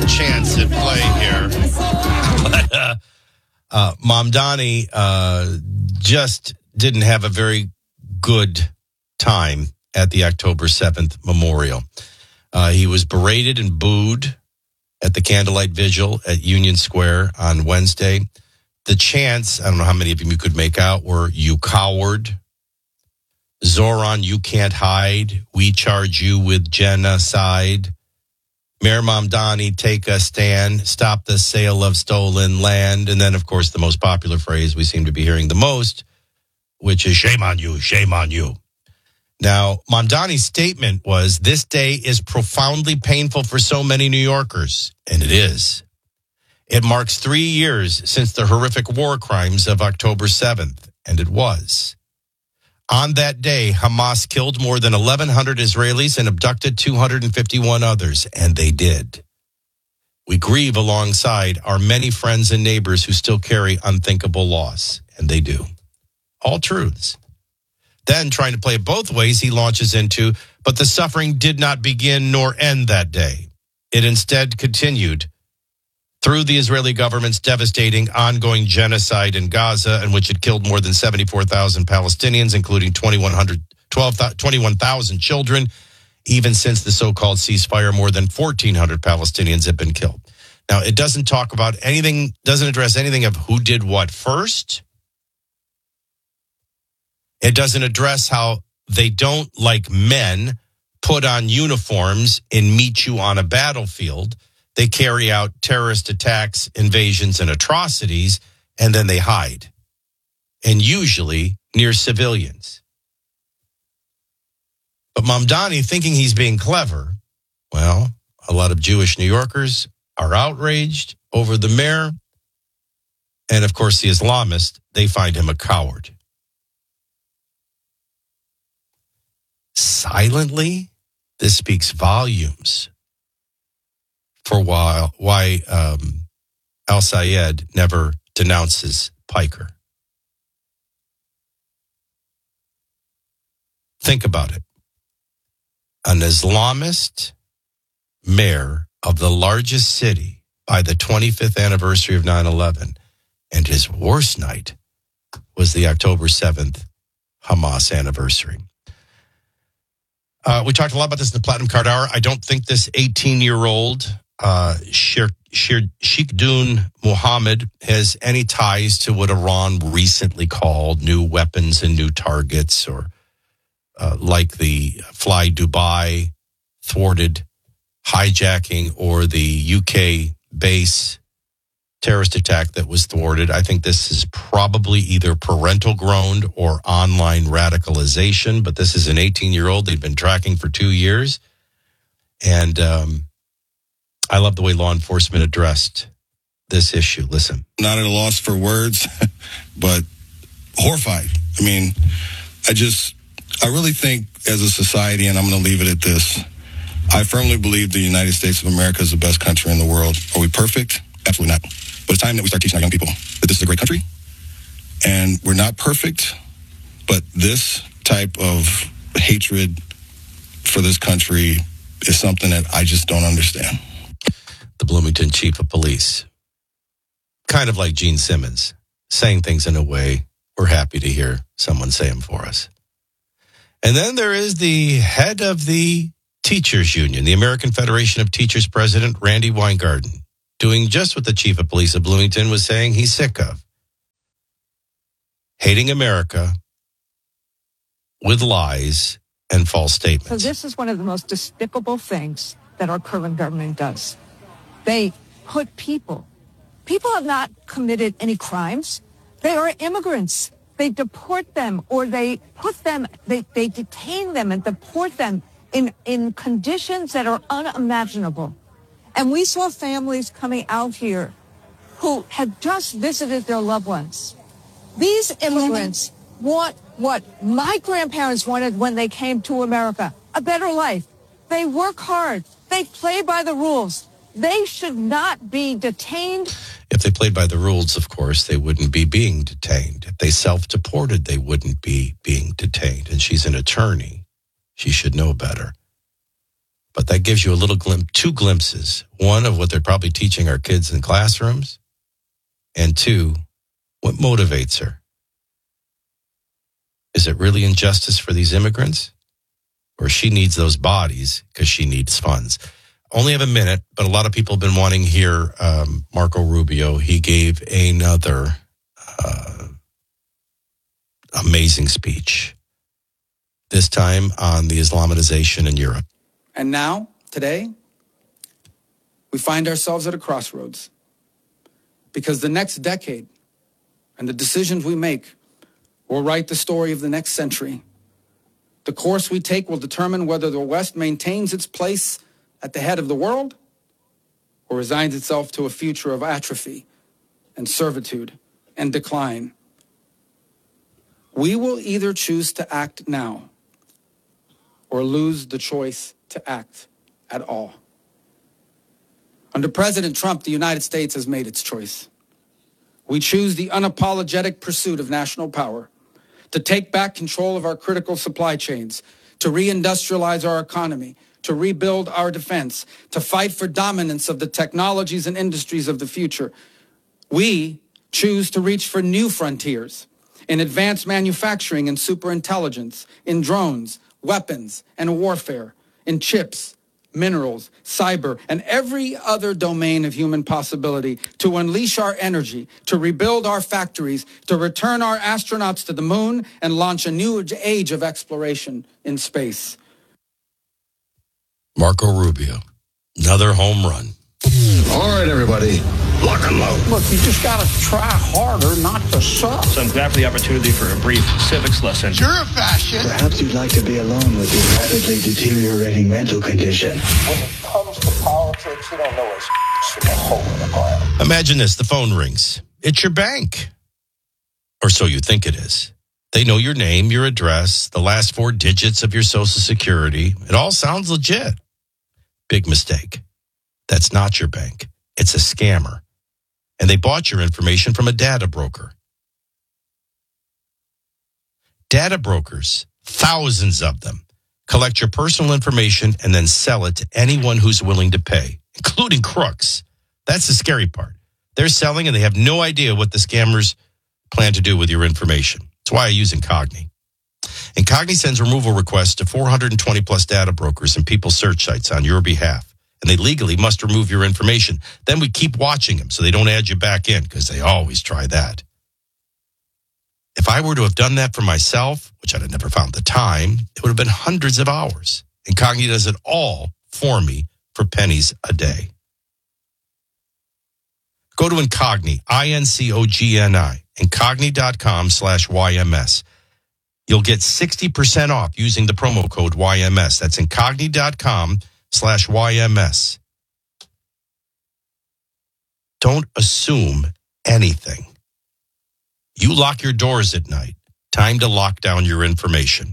chance at play here. But Mamdani just didn't have a very good time at the October 7th memorial. He was berated and booed at the candlelight vigil at Union Square on Wednesday. The chants, I don't know how many of you could make out, were "You coward," "Zoran, you can't hide," "We charge you with genocide," "Mayor Mamdani, take a stand," "Stop the sale of stolen land," and then, of course, the most popular phrase we seem to be hearing the most, which is "Shame on you, shame on you." Now, Mamdani's statement was, "This day is profoundly painful for so many New Yorkers," and it is. It marks 3 years since the horrific war crimes of October 7th, and it was. On that day, Hamas killed more than 1,100 Israelis and abducted 251 others, and they did. We grieve alongside our many friends and neighbors who still carry unthinkable loss, and they do. All truths. Then, trying to play it both ways, he launches into, "But the suffering did not begin nor end that day. It instead continued through the Israeli government's devastating ongoing genocide in Gaza, in which it killed more than 74,000 Palestinians, including 21,000 children. Even since the so-called ceasefire, more than 1,400 Palestinians have been killed." Now, it doesn't talk about anything, doesn't address anything of who did what first. It doesn't address how they don't, like men, put on uniforms and meet you on a battlefield. They carry out terrorist attacks, invasions, and atrocities, and then they hide. And usually near civilians. But Mamdani, thinking he's being clever, well, a lot of Jewish New Yorkers are outraged over the mayor. And of course, the Islamists, they find him a coward. Silently, this speaks volumes for why al-Sayed never denounces Piker. Think about it. An Islamist mayor of the largest city by the 25th anniversary of 9/11, and his worst night was the October 7th Hamas anniversary. We talked a lot about this in the Platinum Card Hour. I don't think this 18-year-old Sheikhdun Mohammed has any ties to what Iran recently called new weapons and new targets, or like the Fly Dubai thwarted hijacking, or the UK base terrorist attack that was thwarted. I think this is probably either parental grown or online radicalization, but this is an 18-year-old they've been tracking for 2 years. And I love the way law enforcement addressed this issue. Listen. Not at a loss for words, but horrified. I mean, I really think as a society, and I'm going to leave it at this, I firmly believe the United States of America is the best country in the world. Are we perfect? Absolutely not. But it's time that we start teaching our young people that this is a great country. And we're not perfect, but this type of hatred for this country is something that I just don't understand. The Bloomington chief of police, kind of like Gene Simmons, saying things in a way we're happy to hear someone say them for us. And then there is the head of the Teachers Union, the American Federation of Teachers President, Randy Weingarten, doing just what the chief of police of Bloomington was saying he's sick of. Hating America with lies and false statements. So this is one of the most despicable things that our current government does. They put people have not committed any crimes. They are immigrants. They deport them, or they detain them and deport them in conditions that are unimaginable. And we saw families coming out here who had just visited their loved ones. These immigrants want what my grandparents wanted when they came to America, a better life. They work hard. They play by the rules. They should not be detained. If they played by the rules, of course, they wouldn't be being detained. If they self-deported, they wouldn't be being detained. And she's an attorney. She should know better. But that gives you a little two glimpses. One, of what they're probably teaching our kids in classrooms. And two, what motivates her. Is it really injustice for these immigrants? Or she needs those bodies because she needs funds? Only have a minute, but a lot of people have been wanting to hear Marco Rubio. He gave another amazing speech, this time on the Islamization in Europe. And now, today, we find ourselves at a crossroads, because the next decade and the decisions we make will write the story of the next century. The course we take will determine whether the West maintains its place at the head of the world or resigns itself to a future of atrophy and servitude and decline. We will either choose to act now or lose the choice to act at all. Under President Trump, the United States has made its choice. We choose the unapologetic pursuit of national power, to take back control of our critical supply chains, to reindustrialize our economy, to rebuild our defense, to fight for dominance of the technologies and industries of the future. We choose to reach for new frontiers in advanced manufacturing and superintelligence, in drones, weapons, and warfare, in chips, minerals, cyber, and every other domain of human possibility, to unleash our energy, to rebuild our factories, to return our astronauts to the moon, and launch a new age of exploration in space. Marco Rubio, another home run. All right, everybody, lock and load. Look, you just got to try harder not to suck. So I'm glad for the opportunity for a brief civics lesson. You're a fascist. Perhaps you'd like to be alone with your rapidly deteriorating mental condition. When it comes to politics, you don't know it's from a hole in the ground. Imagine this, the phone rings. It's your bank. Or so you think it is. They know your name, your address, the last 4 digits of your Social Security. It all sounds legit. Big mistake. That's not your bank. It's a scammer. And they bought your information from a data broker. Data brokers, thousands of them, collect your personal information and then sell it to anyone who's willing to pay, including crooks. That's the scary part. They're selling and they have no idea what the scammers plan to do with your information. That's why I use Incogni. Incogni sends removal requests to 420 plus data brokers and people search sites on your behalf. And they legally must remove your information. Then we keep watching them so they don't add you back in, because they always try that. If I were to have done that for myself, which I'd have never found the time, it would have been hundreds of hours. Incogni does it all for me for pennies a day. Go to Incogni, INCOGNI, incogni.com/YMS. You'll get 60% off using the promo code YMS. That's incogni.com/YMS. Don't assume anything. You lock your doors at night. Time to lock down your information.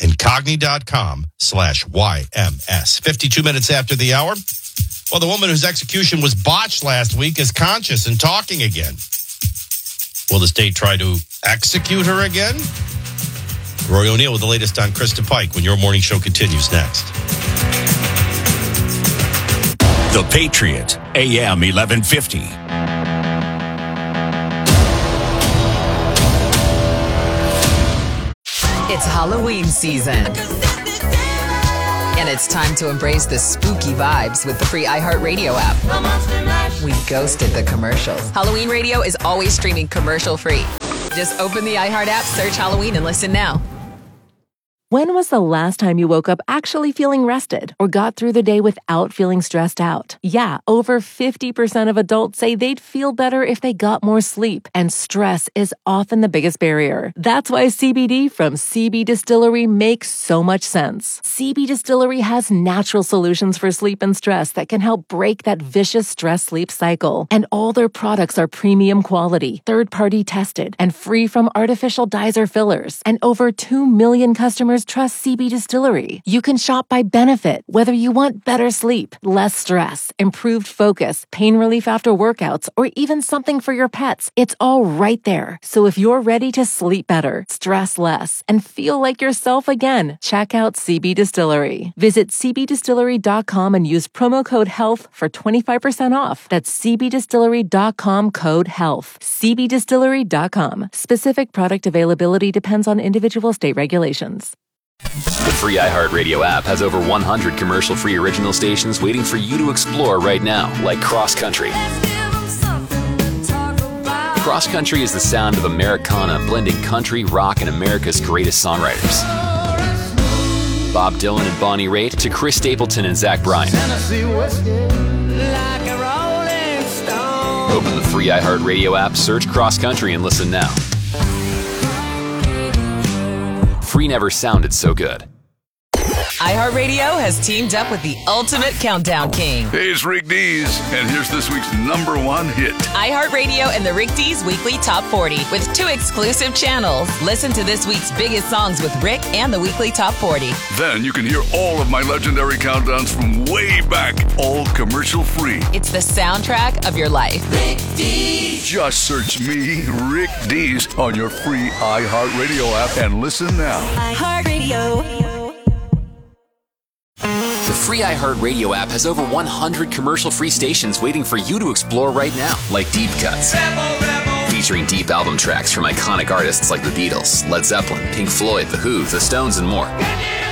Incogni.com/YMS. 52 minutes after the hour. Well, the woman whose execution was botched last week is conscious and talking again. Will the state try to execute her again? Roy O'Neill with the latest on Krista Pike when your morning show continues next. The Patriot, AM 1150. It's Halloween season. And it's time to embrace the spooky vibes with the free iHeartRadio app. We ghosted the commercials. Halloween radio is always streaming commercial free. Just open the iHeart app, search Halloween, and listen now. When was the last time you woke up actually feeling rested or got through the day without feeling stressed out? Yeah, over 50% of adults say they'd feel better if they got more sleep, and stress is often the biggest barrier. That's why CBD from CB Distillery makes so much sense. CB Distillery has natural solutions for sleep and stress that can help break that vicious stress-sleep cycle. And all their products are premium quality, third-party tested, and free from artificial dyes or fillers. And over 2 million customers just trust CB Distillery. You can shop by benefit, whether you want better sleep, less stress, improved focus, pain relief after workouts, or even something for your pets. It's all right there. So if you're ready to sleep better, stress less, and feel like yourself again, check out CB Distillery. Visit cbdistillery.com and use promo code HEALTH for 25% off. That's cbdistillery.com, code HEALTH. cbdistillery.com. Specific product availability depends on individual state regulations. The free iHeartRadio app has over 100 commercial-free original stations waiting for you to explore right now, like Cross Country. Cross Country is the sound of Americana blending country, rock, and America's greatest songwriters. Bob Dylan and Bonnie Raitt to Chris Stapleton and Zach Bryan. Open the free iHeartRadio app, search Cross Country, and listen now. Free never sounded so good. iHeartRadio has teamed up with the ultimate countdown king. Hey, it's Rick Dees, and here's this week's #1 hit. iHeartRadio and the Rick Dees Weekly Top 40 with 2 exclusive channels. Listen to this week's biggest songs with Rick and the Weekly Top 40. Then you can hear all of my legendary countdowns from way back, all commercial-free. It's the soundtrack of your life. Rick Dees. Just search me, Rick Dees, on your free iHeartRadio app and listen now. iHeartRadio. The free iHeartRadio app has over 100 commercial-free stations waiting for you to explore right now, like Deep Cuts. Featuring deep album tracks from iconic artists like the Beatles, Led Zeppelin, Pink Floyd, The Who, The Stones, and more.